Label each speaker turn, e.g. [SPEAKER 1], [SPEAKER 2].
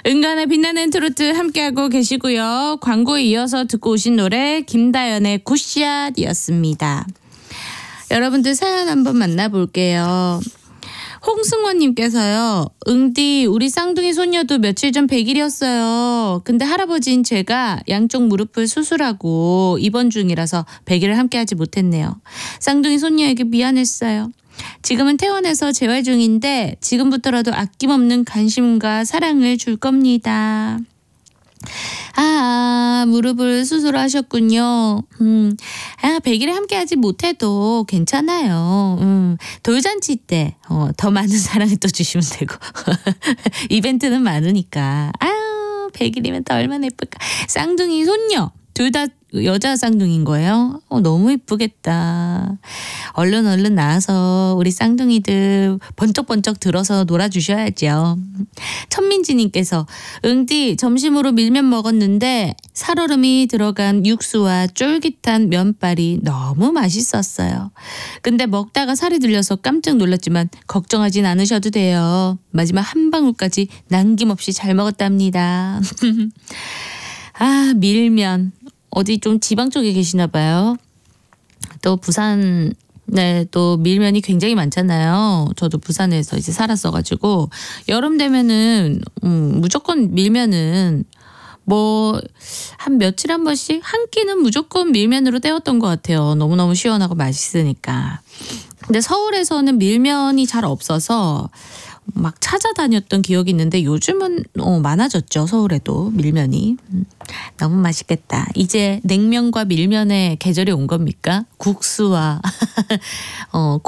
[SPEAKER 1] 은간의 빛나는 트로트 함께하고 계시고요. 광고에 이어서 듣고 오신 노래 김다연의 굿샷이었습니다. 여러분들 사연 한번 만나볼게요. 홍승원님께서요. 응디 우리 쌍둥이 손녀도 며칠 전 100일이었어요. 근데 할아버지인 제가 양쪽 무릎을 수술하고 입원 중이라서 100일을 함께하지 못했네요. 쌍둥이 손녀에게 미안했어요. 지금은 퇴원해서 재활 중인데 지금부터라도 아낌없는 관심과 사랑을 줄 겁니다. 무릎을 수술하셨군요. 100일에 함께하지 못해도 괜찮아요. 돌잔치 때 더 많은 사랑을 또 주시면 되고 이벤트는 많으니까 100일이면 더 얼마나 예쁠까. 쌍둥이 손녀 둘 다 여자 쌍둥이인 거예요. 너무 예쁘겠다. 얼른 나와서 우리 쌍둥이들 번쩍번쩍 들어서 놀아주셔야죠. 천민지님께서 응디 점심으로 밀면 먹었는데 살얼음이 들어간 육수와 쫄깃한 면발이 너무 맛있었어요. 근데 먹다가 살이 들려서 깜짝 놀랐지만 걱정하진 않으셔도 돼요. 마지막 한 방울까지 남김없이 잘 먹었답니다. 밀면. 어디 좀 지방 쪽에 계시나 봐요. 또 부산에 또 밀면이 굉장히 많잖아요. 저도 부산에서 이제 살았어가지고 여름 되면은 무조건 밀면은 뭐 한 며칠에 한 번씩 한 끼는 무조건 밀면으로 때웠던 것 같아요. 너무너무 시원하고 맛있으니까. 근데 서울에서는 밀면이 잘 없어서 막 찾아다녔던 기억이 있는데 요즘은 많아졌죠. 서울에도 밀면이. 너무 맛있겠다. 이제 냉면과 밀면의 계절이 온 겁니까? 국수와